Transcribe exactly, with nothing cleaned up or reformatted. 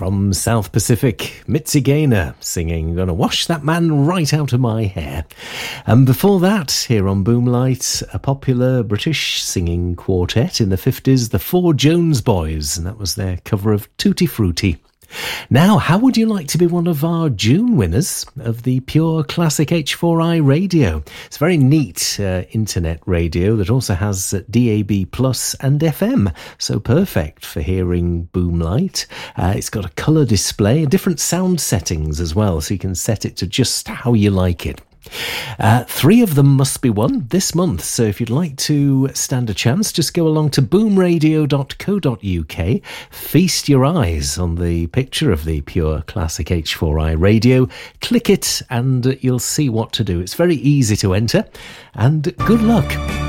From South Pacific, Mitzi Gaynor singing Gonna Wash That Man Right Out of My Hair. And before that, here on Boomlight, a popular British singing quartet in the fifties, the Four Jones Boys, and that was their cover of Tutti Frutti. Now, how would you like to be one of our June winners of the Pure Classic H four I radio? It's a very neat uh, internet radio that also has D A B plus and F M, so perfect for hearing Boomlight. Uh, it's got a colour display and different sound settings as well, so you can set it to just how you like it. Uh, three of them must be won this month, so if you'd like to stand a chance, just go along to boom radio dot co dot uk, feast your eyes on the picture of the Pure Classic H four I radio, click it and you'll see what to do. It's very easy to enter, and good luck.